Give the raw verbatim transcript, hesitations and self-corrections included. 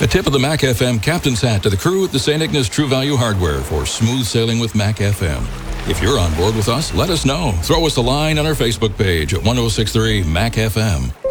A tip of the Mac F M captain's hat to the crew at the Saint Ignace True Value Hardware for smooth sailing with Mac F M. If you're on board with us, let us know. Throw us a line on our Facebook page at one oh six three Mac F M.